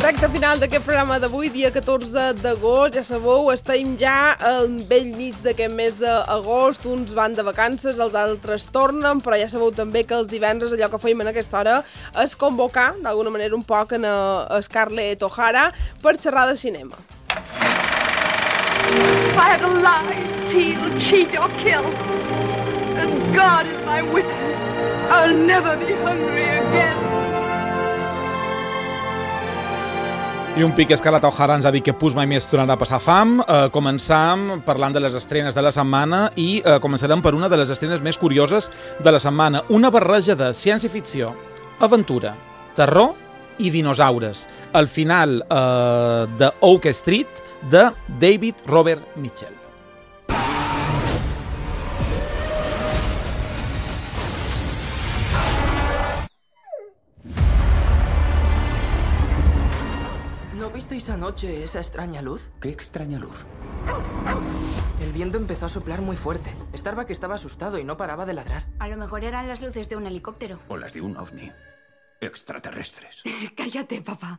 Recte final d'aquest programa d'avui, dia 14 d'agost. Ja sabeu, estem ja al vell mig d'aquest mes d'agost. Uns van de vacances, els altres tornen, però ja sabeu també que els divendres allò que fèiem en aquesta hora és convocar, d'alguna manera, un poc en Scarlett O'Hara per xerrar de cinema. If I had to lie, steal, cheat or kill, and God is my witness, I'll never be hungry again. I un pic Scarlett O'Hara ens ha dit que pus mai més tornarà a passar fam. Començam parlant de les estrenes de la setmana i començarem per una de les estrenes més curioses de la setmana. Una barreja de ciència-ficció, aventura, terror i dinosaures. El final de Oak Street de David Robert Mitchell. ¿No visteis anoche esa extraña luz? ¿Qué extraña luz? El viento empezó a soplar muy fuerte. Starbuck estaba asustado y no paraba de ladrar. A lo mejor eran las luces de un helicóptero. O las de un ovni. Extraterrestres. Cállate, papá.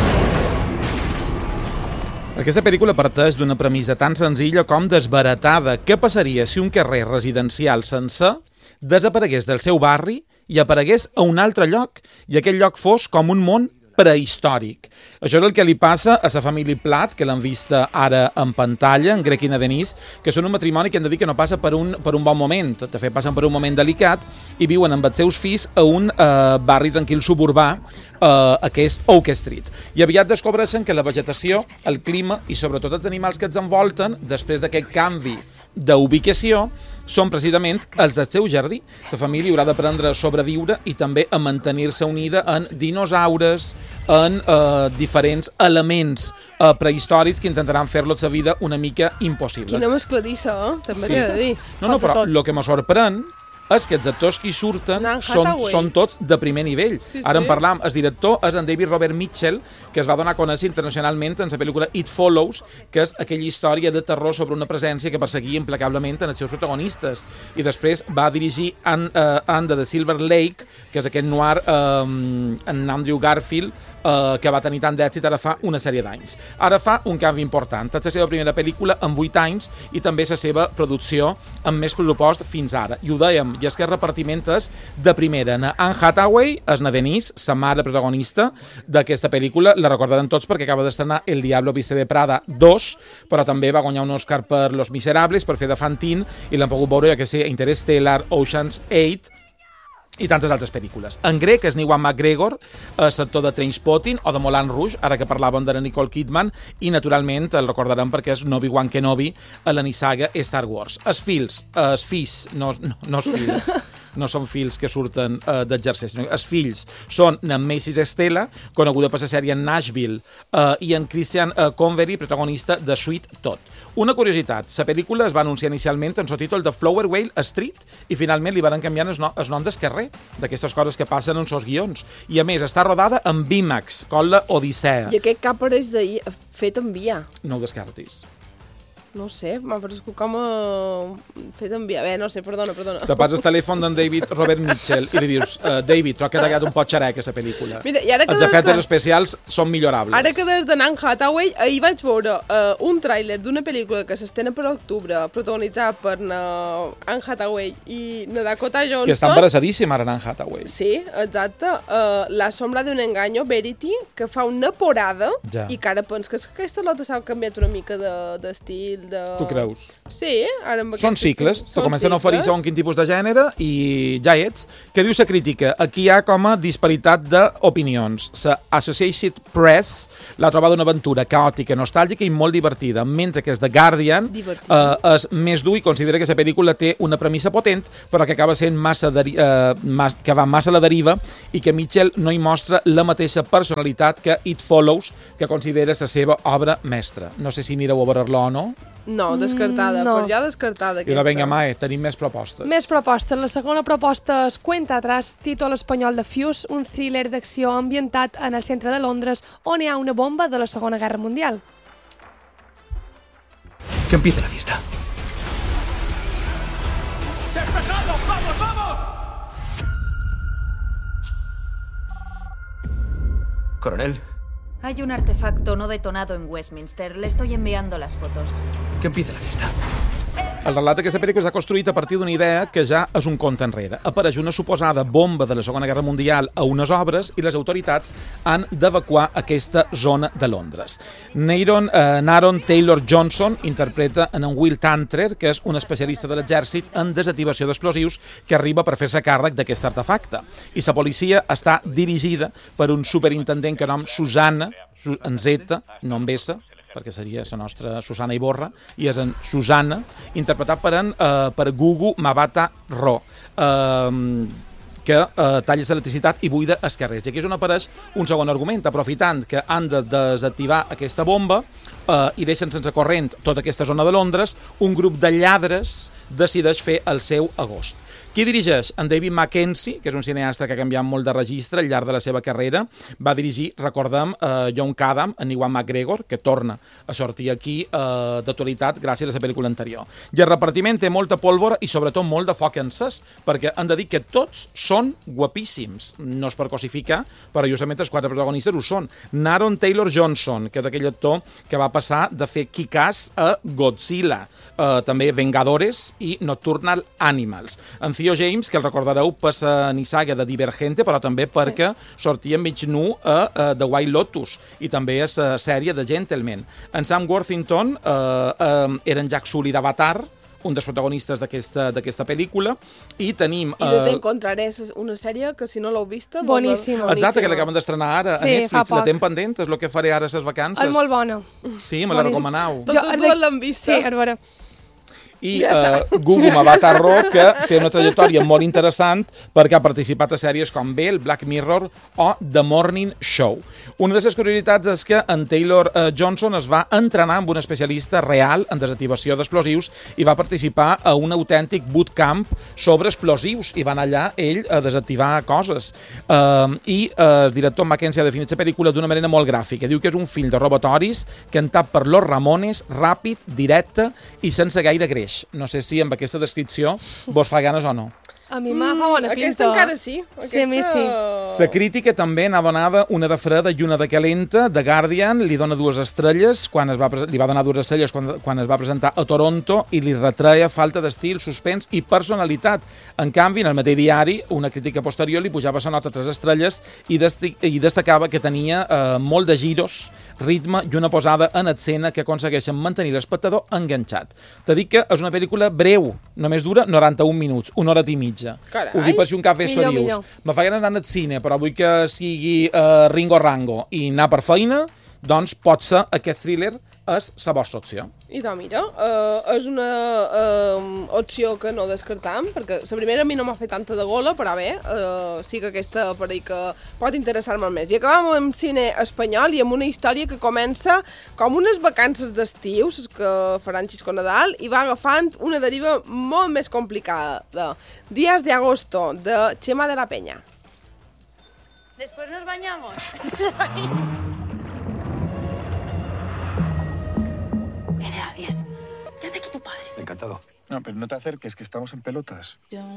Aquesta pel·lícula parteix d'una premissa tan senzilla com desbaratada. Què passaria si un carrer residencial sencer desaparegués del seu barri i aparegués a un altre lloc i aquell lloc fos com un món prehistòric? Això és el que li passa a la família Platt, que l'han vista ara en pantalla, en Greg i na Denise, que són un matrimoni que hem de dir que no passa per un bon moment. De fet, passen per un moment delicat i viuen amb els seus fills a un barri tranquil suburbà, aquest Oak Street. I aviat descobreixen que la vegetació, el clima i sobretot els animals que els envolten, després d'aquest canvi d'ubicació, són precisament els del seu jardí. La família haurà d'aprendre a sobreviure i també a mantenir-se unida en dinosaures, en diferents elements prehistòrics que intentaran fer-los la vida una mica impossible. Quina mescladissa, també t'he de dir. No, però el que me sorprèn és que els actors que hi surten són tots de primer nivell. Ara en parlam, el director és en David Robert Mitchell, que es va donar a conèixer internacionalment en la pel·lícula It Follows, que és aquella història de terror sobre una presència que perseguia implacablement en els seus protagonistes. I després va dirigir Under the Silver Lake, que és aquest noir en Andrew Garfield, que va tenir tant d'èxit ara fa una sèrie d'anys. Ara fa un canvi important. És la seva primera pel·lícula en 8 anys i també la seva producció amb més pressupost fins ara. I ho dèiem, i és que el repartiment és de primera. Anne Hathaway és na Denise, la mare protagonista d'aquesta pel·lícula. La recordaran tots perquè acaba d'estrenar El Diablo Viste de Prada 2, però també va guanyar un Oscar per Los Miserables, per fer de Fantine, i l'han pogut veure, ja que sé, Interstellar, Ocean's 8, i tantes altres pel·lícules. En grec és Ewan McGregor, actor de Trainspotting o de Moulin Rouge, ara que parlàvem de Nicole Kidman, i naturalment el recordarem perquè és Obi-Wan Kenobi a la nissaga Star Wars. Els fills, no els fills, no són fills que surten d'exercici, sinó els fills són en Macy's Estela, coneguda per la sèrie Nashville, i en Christian Convery, protagonista de Sweet Tot. Una curiositat, la pel·lícula es va anunciar inicialment en el títol de Flower Whale Street i finalment li van canviar el nom del carrer, d'aquestes coses que passen en els guions. I a més, està rodada en VMAX, con la Odissea. I aquest cap pareix fet en via. No ho descartis. No sé, m'ha paregut com fet enviar. Bé, no sé, perdona. Te passa el telèfon d'en David Robert Mitchell i li dius, David, t'ho ha quedat un pot xerec, aquesta pel·lícula. Mira, els efectes especials són millorables. Ara que des de Anne Hathaway, ahir vaig veure un tràiler d'una pel·lícula que s'estrena per octubre, protagonitzada per Anne Hathaway i Dakota Johnson. Que està embarassadíssima ara Anne Hathaway. Sí, exacte. La sombra d'un enganyo, Verity, que fa una porada i que ara penso que aquesta lota s'ha canviat una mica d'estil. Tu creus? Sí, ara amb són cicles, te comencen a oferir segons quin tipus de gènere i ja ets. Què diu la crítica? Aquí hi ha com a disparitat d'opinions. La Associated Press l'ha trobat una aventura caòtica, nostàlgica i molt divertida, mentre que és The Guardian és més dur i considera que la pel·lícula té una premissa potent, però que acaba sent que va massa a la deriva i que Mitchell no hi mostra la mateixa personalitat que It Follows, que considera la seva obra mestra. No sé si anireu a veure-la o no. No, descartada, no. Per ja descartada aquesta. I la venga, Mae, tenim més propostes. Més propostes. La segona proposta és Cuenta atrás, títol espanyol de Fuse, un thriller d'acció ambientat en el centre de Londres on hi ha una bomba de la Segona Guerra Mundial. Que empiece la fiesta. ¡Despejado! ¡Vamos, vamos! Coronel, Hay un artefacto no detonado en Westminster. Le estoy enviando las fotos. Que empiece la fiesta. El relat d'aquesta pel·lícula s'ha construït a partir d'una idea que ja és un conte enrere. Apareix una suposada bomba de la Segona Guerra Mundial a unes obres i les autoritats han d'evacuar aquesta zona de Londres. Naron Taylor-Johnson interpreta en Will Tantrer, que és un especialista de l'exèrcit en desactivació d'explosius que arriba per fer-se càrrec d'aquest artefacte. I la policia està dirigida per un superintendent que nom Susana, en Z, no en S, perquè seria la nostra Susana Iborra, i és en Susana, interpretat per Gugu Mbatha-Raw, que talla l'electricitat i buida els carrers. I aquí és on apareix un segon argument, aprofitant que han de desactivar aquesta bomba i deixen sense corrent tota aquesta zona de Londres, un grup de lladres decideix fer el seu agost. Qui dirigeix? En David Mackenzie, que és un cineasta que ha canviat molt de registre al llarg de la seva carrera. Va dirigir, recordem, John Cadam, en Iwan McGregor, que torna a sortir aquí d'actualitat gràcies a la pel·lícula anterior. I el repartiment té molta pólvora i sobretot molt de foc encès, perquè han de dir que tots són guapíssims. No és per cosificar, però justament els 4 protagonistes ho són. Naron Taylor-Johnson, que és aquell actor que va passar de fer Kick-Ass a Godzilla, també Vengadores i Nocturnal Animals. En Theo James, que el recordareu per la nissaga de Divergente, però també perquè sortia mig nu a The White Lotus i també a la sèrie de Gentleman. En Sam Worthington era en Jack Sully d'Avatar, un dels protagonistes d'aquesta pel·lícula, i tenim... I de T'encontraré, una sèrie que si no l'heu vista... Boníssima. Exacte, que l'acaben d'estrenar ara a Netflix. La tenc pendent, és el que faré ara a les vacances. És molt bona. Sí, me la recomanau. Totes dues l'han vista. Sí, a veure. I Gugu Mbatha-Raw, que té una trajectòria molt interessant perquè ha participat a sèries com Bell, Black Mirror o The Morning Show. Una de les curiositats és que en Taylor Johnson es va entrenar amb un especialista real en desactivació d'explosius i va participar a un autèntic bootcamp sobre explosius i va anar allà ell a desactivar coses. I el director Mackenzie ha definit la pel·lícula d'una manera molt gràfica. Diu que és un film de robatoris cantat per Los Ramones, ràpid, directe i sense gaire greix. No sé si amb aquesta descripció vos fa ganes o no. A mi m'ha fa bona pinta. Aquesta encara sí. Sí, a mi sí. La crítica també n'ha donada una de freda i una de calenta. The Guardian li dona 2 estrelles, li va donar 2 estrelles quan es va presentar a Toronto i li retreia falta d'estil, suspens i personalitat. En canvi, en el mateix diari, una crítica posterior li pujava la nota 3 estrelles i destacava que tenia molt de giros, ritme i una posada en escena que aconsegueixen mantenir l'espectador enganxat. T'he dit que és una pel·lícula breu, només dura 91 minuts, 1 hora i mitja. Carai. Ho dic per si un cafè és dius. Me fa ganes anar al cine, però vull que sigui Ringo Rango i anar per feina, doncs pot ser aquest thriller és la vostra opció. I doncs mira, és una opció que no descartam, perquè la primera a mi no m'ha fet tanta de gola, però bé, sí que aquesta per ahí que pot interessar-me més. I acabam amb cine espanyol i amb una història que comença com unes vacances d'estiu, que faran Xisco Nadal, i va agafant una deriva molt més complicada, de Días de Agosto, de Chema de la Peña. Después nos bañamos. General Díaz, ¿qué hace aquí tu padre? Encantado. No, pero no te acerques, que estamos en pelotas.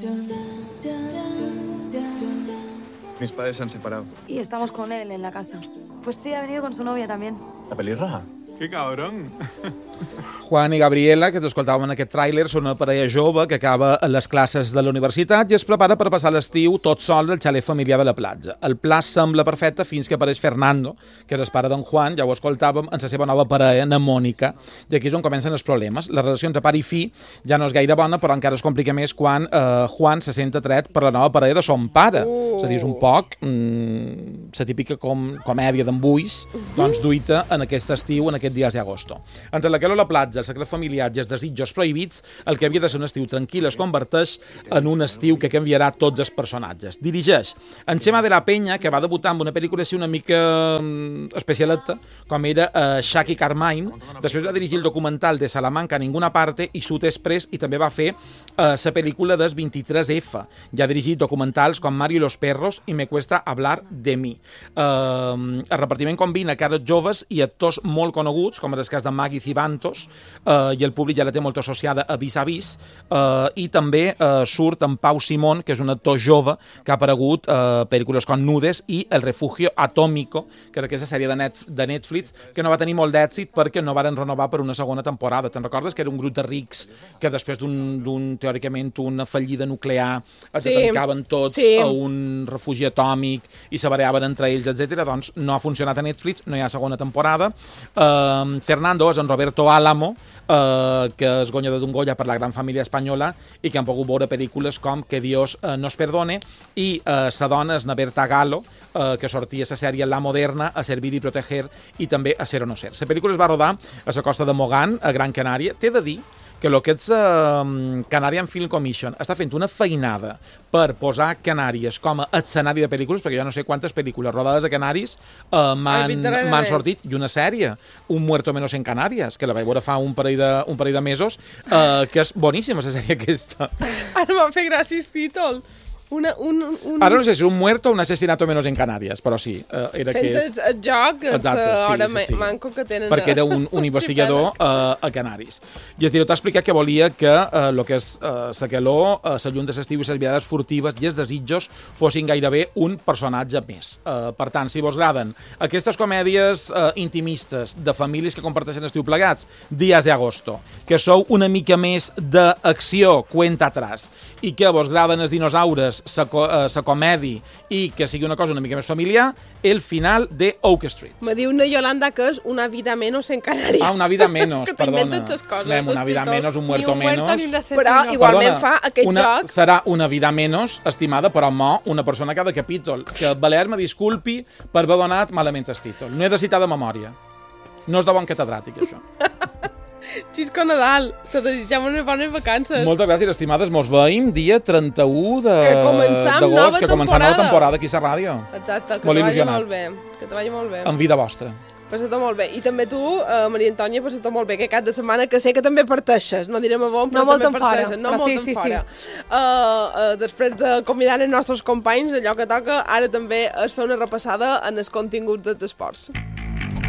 Mis padres se han separado. Y estamos con él en la casa. Pues sí, ha venido con su novia también. ¿La pelirroja? ¡Qué cabrón! Juan i Gabriela, que t'escoltàvem en aquest tràiler, són una parella jove que acaba les classes de la universitat i es prepara per passar l'estiu tot sol al xalet familiar de la platja. El pla sembla perfecte fins que apareix Fernando, que és el pare d'en Juan, ja ho escoltàvem, en la seva nova parella, en Mònica, i aquí és on comencen els problemes. La relació entre pare i fill ja no és gaire bona, però encara es complica més quan Juan se sent atret per la nova parella de son pare. És a dir, és un poc la típica comèdia d'embuis, doncs duita en aquest estiu, en aquest dies d'agosto. Entre la calor a la platja, el secret familiar i els desitjos prohibits, el que havia de ser un estiu tranquil es converteix en un estiu que canviarà tots els personatges. Dirigeix en Chema de la Peña, que va debutar amb una pel·lícula així una mica especialeta, com era Shaki Carmine. Després va dirigir el documental de Salamanca a ninguna parte i Sud Express, i també va fer la pel·lícula dels 23F. Ja ha dirigit documentals com Mario y los perros i Me cuesta hablar de mi. El repartiment combina cares joves i actors molt coneguts coneguts, com és el cas de Maggie Cibantos, i el públic ja la té molt associada a Vis a Vis, i també surt en Pau Simón, que és un actor jove que ha aparegut pel·lícules com Nudes i El Refugio Atómico, que era aquesta sèrie de Netflix, que no va tenir molt d'èxit perquè no varen renovar per una segona temporada. Te'n recordes que era un grup de rics que després teòricament, una fallida nuclear es tancaven tots a un refugi atòmic i se bareaven entre ells, etc. Doncs no ha funcionat a Netflix, no hi ha segona temporada. Fernando és en Roberto Álamo, que és guanyador d'un Goya per La Gran Família Espanyola i que han pogut veure pel·lícules com Que Dios nos perdone, i sa dona és na Berta Galo, que sortia a la sèrie La Moderna, A Servir y Proteger i també A Ser o no ser. La pel·lícula es va rodar a la costa de Mogán, a Gran Canària. T'he de dir que el que és Canarian Film Commission està fent una feinada per posar Canàries com a escenari de pel·lícules, perquè jo no sé quantes pel·lícules rodades a Canaris m'han sortit, i una sèrie, Un muerto menos en Canàries, que la vaig veure fa un parell de mesos, que és boníssima, la sèrie aquesta. Ara m'ha fet gràcia el títol. Ara no sé si un muerto o un asesinato menos en Canàries, però sí, era que és... Fent el joc, hora manco que tenen... Perquè era un investigador a Canaris. I el director ha explicat que volia que el que és la calor, la llum de l'estiu i les viades furtives i els desitjos fossin gairebé un personatge més. Per tant, si vos agraden aquestes comèdies intimistes de famílies que comparteixen estiu plegats, Días de Agosto, que sou una mica més d'acció, cuenta atrás, i que vos agraden els dinosaures, la comèdia i que sigui una cosa una mica més familiar, El final de Oak Street. Me diu una Yolanda que és Una vida menos en Canàries. Una vida menos, perdona. Una vida menos, un muerto menos. Però igualment fa aquest joc. Serà una vida menos, estimada, però una persona cada capítol. Que Balear me disculpi per haver donat malament el títol. No he de citar de memòria. No és de bon catedràtic, això. Xisco Nadal, te desitgem unes bones vacances. Moltes gràcies, estimades. Mos veiem dia 31 d'agost, que comença nova temporada aquí a la ràdio. Exacte, que te vagi molt bé. Que te vagi molt bé. En vida vostra. Passa-t'ho molt bé. I també tu, Maria Antònia, passa-t'ho molt bé, que cap de setmana que sé que també parteixes. No direm a bon, però també parteixes. No molt en fora. Després de convidar els nostres companys, allò que toca, ara també es fa una repassada en els continguts dels esports.